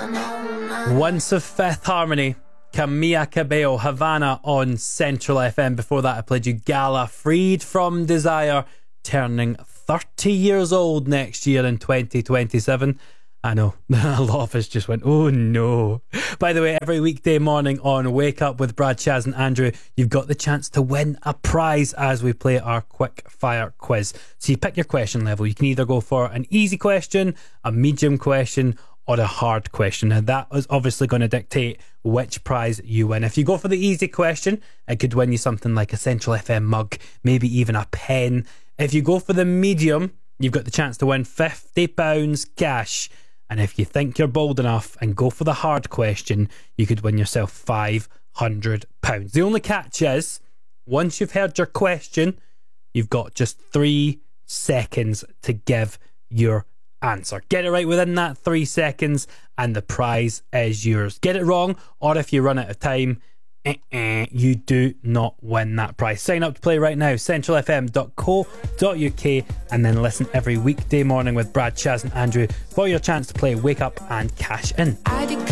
Once of Fifth Harmony, Camila Cabello, Havana on Central FM. Before that I played you Gala, Freed From Desire, turning 30 years old next year in 2027. I know, a lot of us just went, oh no. By the way, every weekday morning on Wake Up with Brad, Chaz and Andrew, you've got the chance to win a prize as we play our quick fire quiz. So you pick your question level. You can either go for an easy question, a medium question, or a hard question. And that is obviously going to dictate which prize you win. If you go for the easy question, it could win you something like a Central FM mug, maybe even a pen. If you go for the medium, you've got the chance to win £50 cash. And if you think you're bold enough and go for the hard question, you could win yourself £500. The only catch is, once you've heard your question, you've got just 3 seconds to give your answer. Get it right within that 3 seconds and the prize is yours. Get it wrong, or if you run out of time, you do not win that prize. Sign up to play right now, centralfm.co.uk, and then listen every weekday morning with Brad, Chaz and Andrew for your chance to play Wake Up and cash in.